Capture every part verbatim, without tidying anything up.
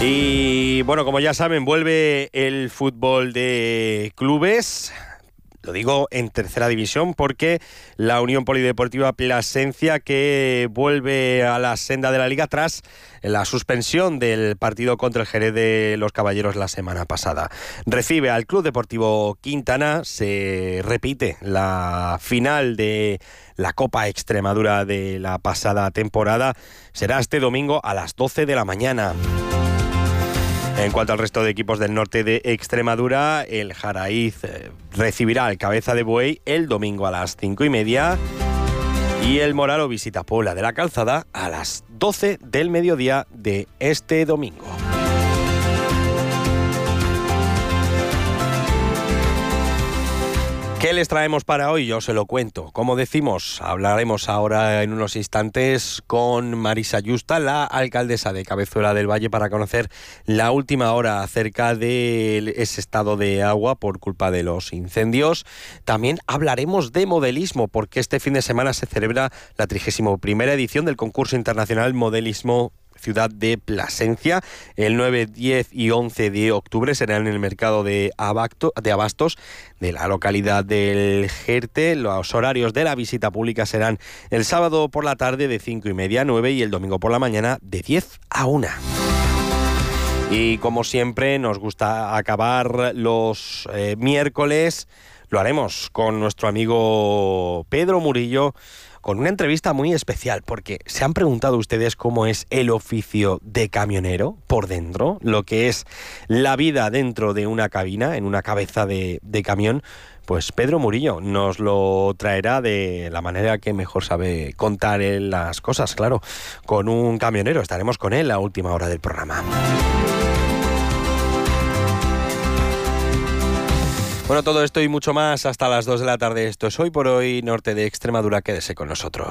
Y bueno, como ya saben, vuelve el fútbol de clubes. Lo digo en tercera división porque la Unión Polideportiva Plasencia, que vuelve a la senda de la Liga tras la suspensión del partido contra el Jerez de los Caballeros la semana pasada. Recibe al Club Deportivo Quintana, se repite la final de la Copa Extremadura de la pasada temporada. Será este domingo a las doce de la mañana. En cuanto al resto de equipos del norte de Extremadura, el Jaraíz recibirá al Cabeza de Buey el domingo a las cinco y media y el Moralo visita Puebla de la Calzada a las doce del mediodía de este domingo. ¿Qué les traemos para hoy? Yo se lo cuento. Como decimos, hablaremos ahora en unos instantes con Marisa Yusta, la alcaldesa de Cabezuela del Valle, para conocer la última hora acerca de ese estado de agua por culpa de los incendios. También hablaremos de modelismo, porque este fin de semana se celebra la trigésima primera edición del concurso internacional Modelismo Ciudad de Plasencia. El nueve, diez y once de octubre será en el mercado de, Abacto, de Abastos de la localidad del Jerte. Los horarios de la visita pública serán el sábado por la tarde de cinco y media a nueve y el domingo por la mañana de diez a una. Y como siempre nos gusta acabar los eh, miércoles, lo haremos con nuestro amigo Pedro Murillo, con una entrevista muy especial, porque se han preguntado ustedes cómo es el oficio de camionero por dentro, lo que es la vida dentro de una cabina, en una cabeza de, de camión. Pues Pedro Murillo nos lo traerá de la manera que mejor sabe contar él las cosas, claro, con un camionero. Estaremos con él a última hora del programa. Bueno, todo esto y mucho más hasta las dos de la tarde. Esto es Hoy por Hoy, norte de Extremadura. Quédese con nosotros.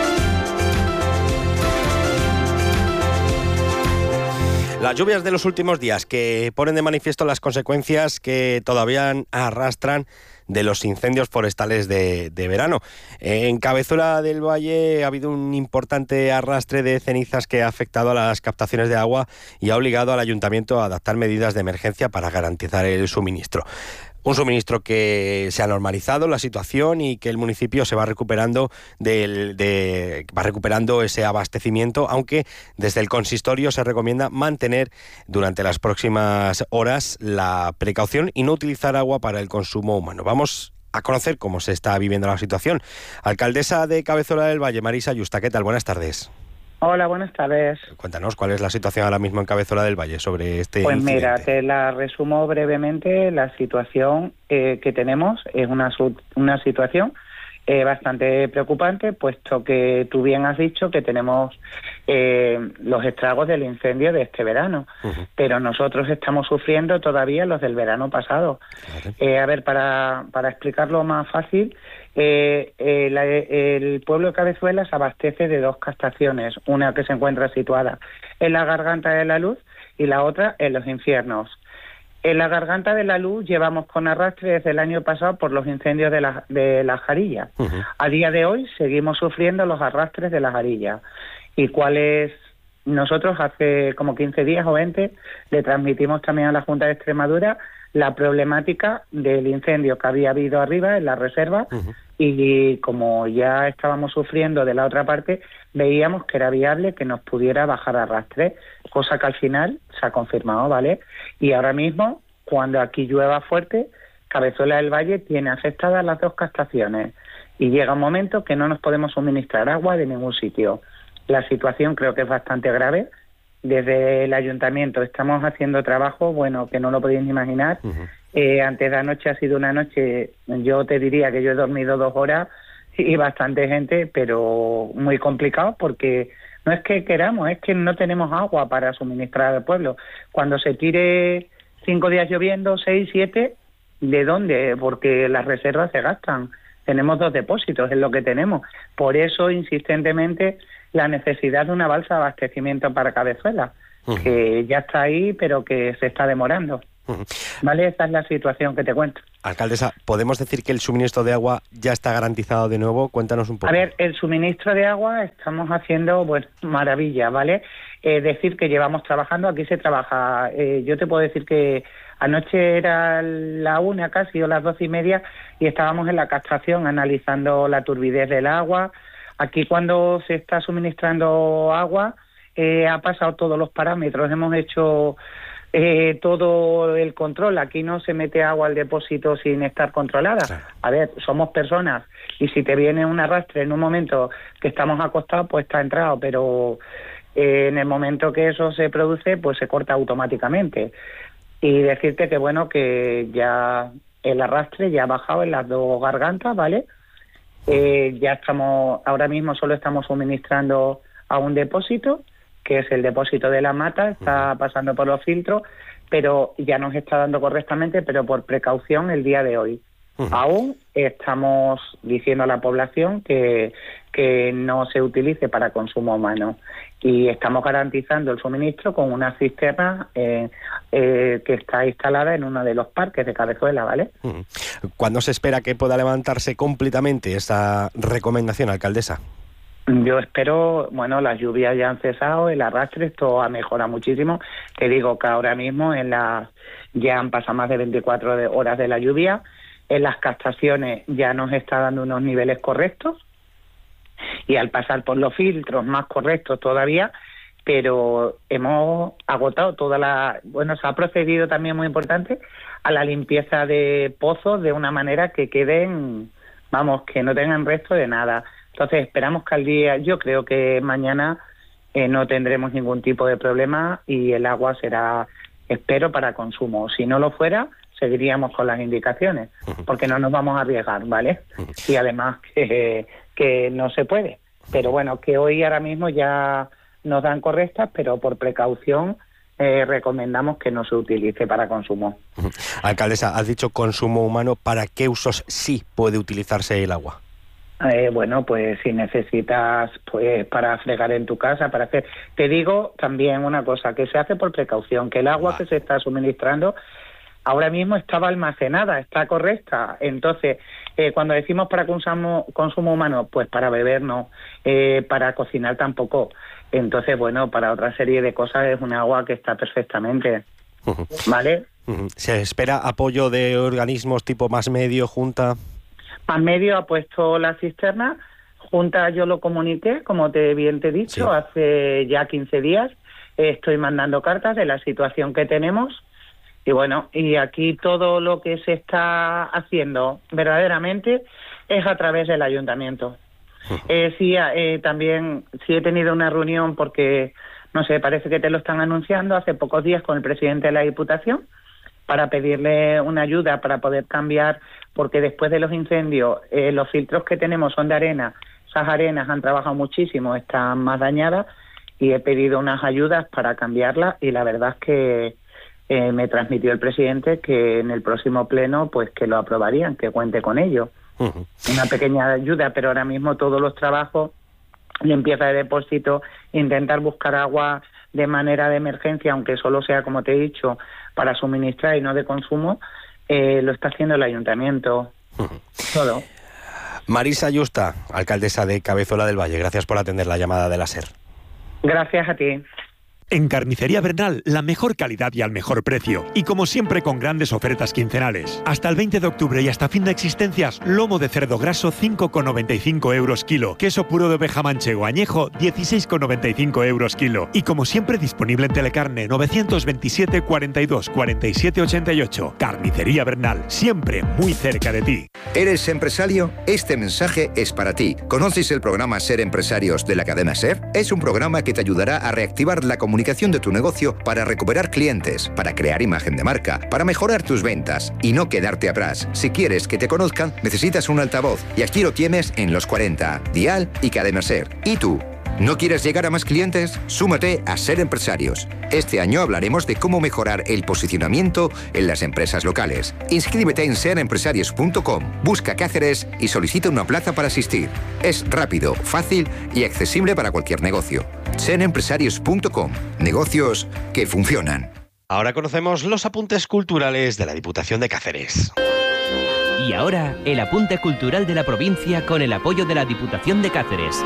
Las lluvias de los últimos días, que ponen de manifiesto las consecuencias que todavía arrastran de los incendios forestales de, de verano. En Cabezuela del Valle ha habido un importante arrastre de cenizas que ha afectado a las captaciones de agua y ha obligado al ayuntamiento a adaptar medidas de emergencia para garantizar el suministro. Un suministro que se ha normalizado la situación y que el municipio se va recuperando del, de, va recuperando ese abastecimiento, aunque desde el consistorio se recomienda mantener durante las próximas horas la precaución y no utilizar agua para el consumo humano. Vamos a conocer cómo se está viviendo la situación. Alcaldesa de Cabezuela del Valle, Marisa Yusta, ¿qué tal? Buenas tardes. Hola, buenas tardes. Cuéntanos, ¿cuál es la situación ahora mismo en Cabezuela del Valle sobre este Pues incidente? mira, te la resumo brevemente. La situación eh, que tenemos es una, una situación eh, bastante preocupante, puesto que tú bien has dicho que tenemos eh, los estragos del incendio de este verano, uh-huh. pero nosotros estamos sufriendo todavía los del verano pasado. Claro. Eh, a ver, para, para explicarlo más fácil, Eh, eh, la, el pueblo de Cabezuela se abastece de dos captaciones, una que se encuentra situada en la Garganta de la Luz y la otra en los Infiernos. En la Garganta de la Luz llevamos con arrastre desde el año pasado por los incendios de la, de la Jarilla. Uh-huh. A día de hoy seguimos sufriendo los arrastres de la Jarilla. ¿Y cuál es? Nosotros hace como quince días o veinte le transmitimos también a la Junta de Extremadura la problemática del incendio que había habido arriba en la reserva, uh-huh. y como ya estábamos sufriendo de la otra parte, veíamos que era viable que nos pudiera bajar arrastre, cosa que al final se ha confirmado, ¿vale? Y ahora mismo, cuando aquí llueva fuerte, Cabezuela del Valle tiene afectadas las dos captaciones y llega un momento que no nos podemos suministrar agua de ningún sitio. La situación creo que es bastante grave. Desde el ayuntamiento estamos haciendo trabajo, bueno, que no lo podéis ni imaginar. Uh-huh. Eh, antes de anoche ha sido una noche, yo te diría que yo he dormido dos horas y bastante gente, pero muy complicado porque no es que queramos, es que no tenemos agua para suministrar al pueblo. Cuando se tire cinco días lloviendo, seis, siete, ¿de dónde? Porque las reservas se gastan. Tenemos dos depósitos, es lo que tenemos. Por eso, insistentemente, la necesidad de una balsa de abastecimiento para Cabezuela, uh-huh. que ya está ahí, pero que se está demorando. Uh-huh. ¿Vale? Esa es la situación que te cuento. Alcaldesa, ¿podemos decir que el suministro de agua ya está garantizado de nuevo? Cuéntanos un poco. A ver, el suministro de agua estamos haciendo, pues, maravilla, ¿vale? Es eh, decir, que llevamos trabajando, aquí se trabaja. Eh, yo te puedo decir que anoche era la una casi o las doce y media y estábamos en la captación analizando la turbidez del agua. Aquí cuando se está suministrando agua eh, ha pasado todos los parámetros, hemos hecho eh, todo el control. Aquí no se mete agua al depósito sin estar controlada. Claro. A ver, somos personas y si te viene un arrastre en un momento que estamos acostados, pues está entrado, pero eh, en el momento que eso se produce, pues se corta automáticamente. Y decirte que bueno, que ya el arrastre ya ha bajado en las dos gargantas, ¿vale? Eh, ya estamos, ahora mismo solo estamos suministrando a un depósito, que es el depósito de la mata, está pasando por los filtros, pero ya nos está dando correctamente, pero por precaución el día de hoy. Uh-huh. Aún estamos diciendo a la población que, que no se utilice para consumo humano y estamos garantizando el suministro con una cisterna eh, eh, que está instalada en uno de los parques de Cabezuela, ¿vale? Uh-huh. ¿Cuándo se espera que pueda levantarse completamente esta recomendación, alcaldesa? Yo espero, bueno, las lluvias ya han cesado, el arrastre, esto ha mejorado muchísimo. Te digo que ahora mismo en las ya han pasado más de veinticuatro horas de la lluvia, en las captaciones ya nos está dando unos niveles correctos y al pasar por los filtros más correctos todavía, pero hemos agotado toda la... Bueno, se ha procedido también, muy importante, a la limpieza de pozos de una manera que queden, vamos, que no tengan resto de nada. Entonces esperamos que al día, yo creo que mañana eh, no tendremos ningún tipo de problema y el agua será, espero, para consumo. Si no lo fuera, seguiríamos con las indicaciones, porque no nos vamos a arriesgar, ¿vale? Y además que, que no se puede. Pero bueno, que hoy ahora mismo ya nos dan correctas, pero por precaución eh, recomendamos que no se utilice para consumo. Alcaldesa, has dicho consumo humano, ¿para qué usos sí puede utilizarse el agua? Eh, bueno, pues si necesitas pues para fregar en tu casa, para hacer... Te digo también una cosa, que se hace por precaución, que el agua que se está suministrando ahora mismo estaba almacenada, está correcta. Entonces, eh, cuando decimos para consumo, consumo humano, pues para beber no, eh, para cocinar tampoco. Entonces, bueno, para otra serie de cosas es un agua que está perfectamente, ¿vale? ¿Se espera apoyo de organismos tipo Más Medio, Junta? Más Medio ha puesto la cisterna, Junta yo lo comuniqué, como te bien te he dicho, sí. Hace ya quince días, eh, estoy mandando cartas de la situación que tenemos. Y bueno, y aquí todo lo que se está haciendo verdaderamente es a través del ayuntamiento. Uh-huh. Eh, sí, eh, también sí he tenido una reunión porque, no sé, parece que te lo están anunciando hace pocos días con el presidente de la Diputación para pedirle una ayuda para poder cambiar, porque después de los incendios eh, los filtros que tenemos son de arena, esas arenas han trabajado muchísimo, están más dañadas y he pedido unas ayudas para cambiarlas y la verdad es que Eh, me transmitió el presidente que en el próximo pleno pues que lo aprobarían, que cuente con ello. Uh-huh. Una pequeña ayuda, pero ahora mismo todos los trabajos, limpieza de depósito, intentar buscar agua de manera de emergencia, aunque solo sea, como te he dicho, para suministrar y no de consumo, eh, lo está haciendo el ayuntamiento. Uh-huh. Todo. Marisa Yusta, alcaldesa de Cabezuela del Valle, gracias por atender la llamada de la SER. Gracias a ti. En Carnicería Bernal, la mejor calidad y al mejor precio. Y como siempre, con grandes ofertas quincenales. Hasta el veinte de octubre y hasta fin de existencias, lomo de cerdo graso cinco con noventa y cinco euros kilo. Queso puro de oveja manchego añejo dieciséis con noventa y cinco euros kilo. Y como siempre, disponible en Telecarne novecientos veintisiete cuarenta y dos cuarenta y siete ochenta y ocho. Carnicería Bernal, siempre muy cerca de ti. ¿Eres empresario? Este mensaje es para ti. ¿Conoces el programa Ser Empresarios de la cadena SER? Es un programa que te ayudará a reactivar la comunicación de tu negocio para recuperar clientes, para crear imagen de marca, para mejorar tus ventas y no quedarte atrás. Si quieres que te conozcan, necesitas un altavoz y aquí lo tienes en Los cuarenta, Dial y Cadena SER. ¿Y tú? ¿No quieres llegar a más clientes? Súmate a Ser Empresarios. Este año hablaremos de cómo mejorar el posicionamiento en las empresas locales. Inscríbete en ser empresarios punto com, busca Cáceres y solicita una plaza para asistir. Es rápido, fácil y accesible para cualquier negocio. ser empresarios punto com. Negocios que funcionan. Ahora conocemos los apuntes culturales de la Diputación de Cáceres. Y ahora, el apunte cultural de la provincia con el apoyo de la Diputación de Cáceres.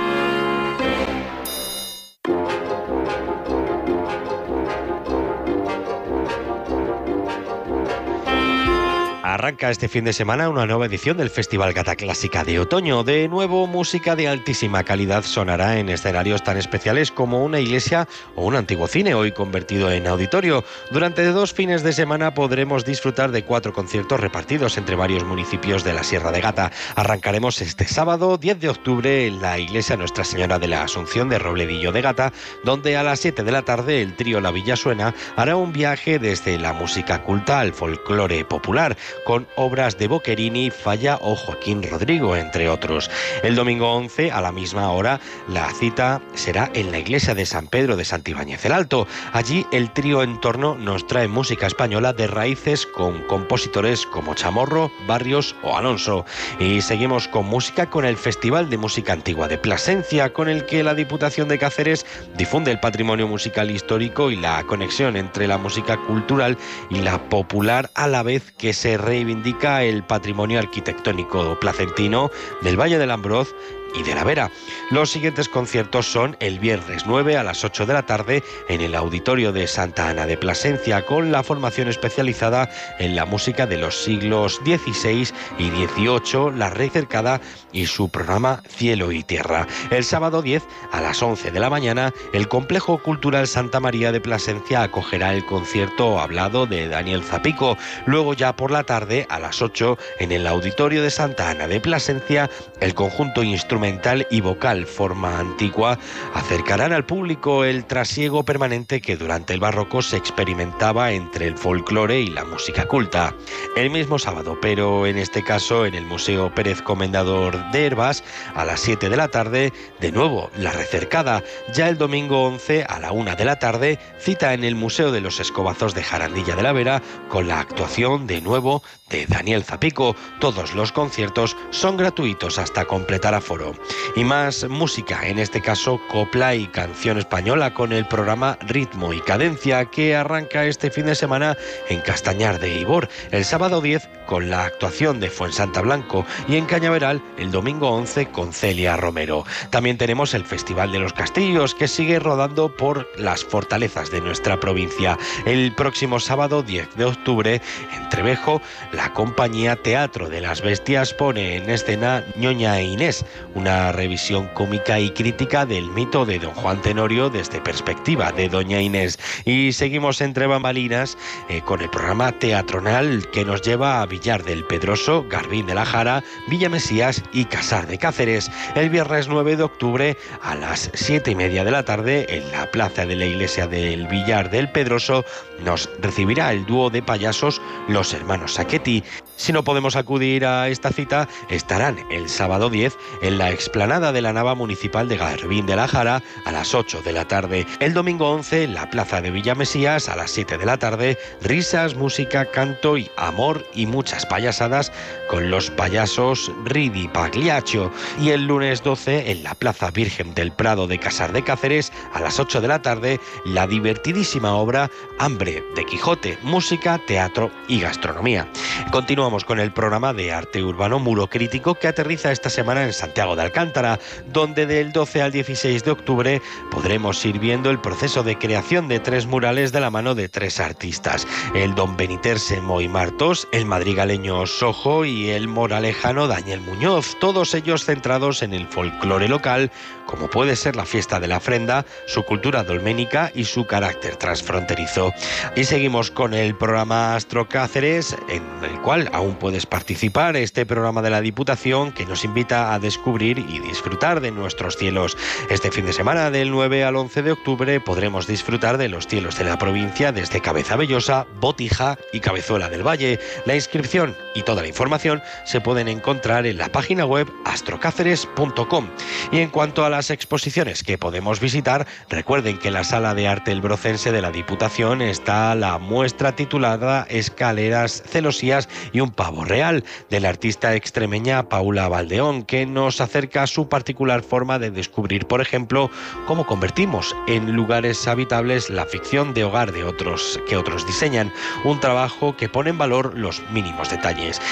Arranca este fin de semana una nueva edición del Festival Gata Clásica de Otoño. De nuevo, música de altísima calidad sonará en escenarios tan especiales como una iglesia o un antiguo cine, hoy convertido en auditorio. Durante dos fines de semana podremos disfrutar de cuatro conciertos repartidos entre varios municipios de la Sierra de Gata. Arrancaremos este sábado, diez de octubre, en la iglesia Nuestra Señora de la Asunción de Robledillo de Gata, donde a las siete de la tarde el trío La Villa Suena hará un viaje desde la música culta al folclore popular, con obras de Boccherini, Falla o Joaquín Rodrigo, entre otros. El domingo once, a la misma hora, la cita será en la iglesia de San Pedro de Santibáñez el Alto. Allí el trío En Torno nos trae música española de raíces con compositores como Chamorro, Barrios o Alonso. Y seguimos con música con el Festival de Música Antigua de Plasencia, con el que la Diputación de Cáceres difunde el patrimonio musical histórico y la conexión entre la música cultural y la popular, a la vez que se reivindica el patrimonio arquitectónico placentino del Valle del Ambroz y de la Vera. Los siguientes conciertos son el viernes nueve a las ocho de la tarde en el Auditorio de Santa Ana de Plasencia, con la formación especializada en la música de los siglos dieciséis y dieciocho, La Rey Cercada y su programa Cielo y Tierra. El sábado diez a las once de la mañana, el Complejo Cultural Santa María de Plasencia acogerá el concierto hablado de Daniel Zapico. Luego, ya por la tarde, a las ocho, en el Auditorio de Santa Ana de Plasencia, el conjunto instrumental y vocal Forma Antigua acercarán al público el trasiego permanente que durante el barroco se experimentaba entre el folclore y la música culta. El mismo sábado, pero en este caso en el Museo Pérez Comendador de Hervás, a las siete de la tarde, de nuevo La Recercada. Ya el domingo once, a la una de la tarde, cita en el Museo de los Escobazos de Jarandilla de la Vera, con la actuación de nuevo de Daniel Zapico. Todos los conciertos son gratuitos hasta completar aforo. Y más música, en este caso copla y canción española, con el programa Ritmo y Cadencia, que arranca este fin de semana en Castañar de Ibor, el sábado diez con la actuación de Fuensanta Blanco, y en Cañaveral el domingo once con Celia Romero. También tenemos el Festival de los Castillos, que sigue rodando por las fortalezas de nuestra provincia. El próximo sábado diez de octubre, en Trevejo, la compañía Teatro de las Bestias pone en escena Ñoña e Inés, una revisión cómica y crítica del mito de don Juan Tenorio desde perspectiva de doña Inés. Y seguimos entre bambalinas eh, con el programa teatronal que nos lleva a Villar del Pedroso, Garbín de la Jara, Villa Mesías y Casar de Cáceres. El viernes nueve de octubre, a las siete y media de la tarde, en la plaza de la iglesia del Villar del Pedroso, nos recibirá el dúo de payasos Los Hermanos Sacchetti. Si no podemos acudir a esta cita, estarán el sábado diez en la explanada de la Nava Municipal de Garbín de la Jara a las ocho de la tarde. El domingo once, en la plaza de Villa Mesías a las siete de la tarde, risas, música, canto y amor y muchas payasadas con los payasos Ridi Pagliaccio. Y el lunes doce, en la plaza Virgen del Prado de Casar de Cáceres a las ocho de la tarde, la divertidísima obra Hambre de Quijote, música, teatro y gastronomía. Continuamos con el programa de arte urbano Muro Crítico, que aterriza esta semana en Santiago de Alcántara, donde del doce al dieciséis de octubre podremos ir viendo el proceso de creación de tres murales de la mano de tres artistas: el don beniterse Moy Martos, el madrigaleño Sojo y el moralejano Daniel Muñoz, todos ellos centrados en el folclore local, como puede ser la fiesta de la ofrenda, su cultura dolménica y su carácter transfronterizo. Y seguimos con el programa Astro Cáceres, en el cual aún puedes participar, este programa de la Diputación que nos invita a descubrir y disfrutar de nuestros cielos. Este fin de semana, del nueve al once de octubre, podremos disfrutar de los cielos de la provincia desde Cabezabellosa, Botija y Cabezuela del Valle. La inscripción y toda la información se pueden encontrar en la página web astrocáceres punto com. Y en cuanto a las exposiciones que podemos visitar, recuerden que en la Sala de Arte El Brocense de la Diputación está la muestra titulada Escaleras celosías y un pavo real, de la artista extremeña Paula Valdeón, que nos acerca a su particular forma de descubrir, por ejemplo, cómo convertimos en lugares habitables la ficción de hogar de otros que otros diseñan, un trabajo que pone en valor los mínimos detalles. Escaleras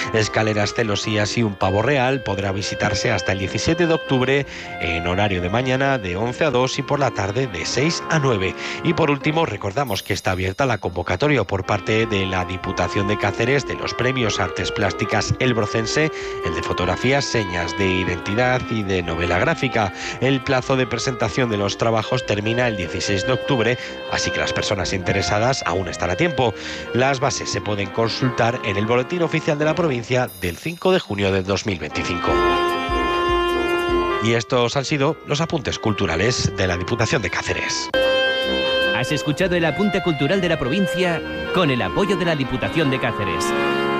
galeras celosías y un pavo real podrá visitarse hasta el diecisiete de octubre en horario de mañana de once a dos y por la tarde de seis a nueve. Y por último, recordamos que está abierta la convocatoria por parte de la Diputación de Cáceres de los premios Artes Plásticas El Brocense, el de fotografías, señas de identidad y de novela gráfica. El plazo de presentación de los trabajos termina el dieciséis de octubre, así que las personas interesadas aún están a tiempo. Las bases se pueden consultar en el Boletín Oficial de la Provincia del cinco de junio de dos mil veinticinco. Y estos han sido los apuntes culturales de la Diputación de Cáceres. Has escuchado el apunte cultural de la provincia con el apoyo de la Diputación de Cáceres.